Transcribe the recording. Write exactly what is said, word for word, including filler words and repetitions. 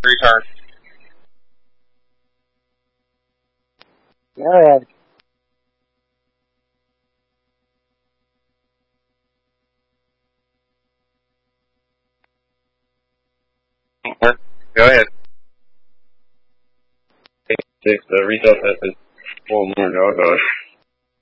return. Go ahead. Go ahead. Six, the retail test is four more dollars.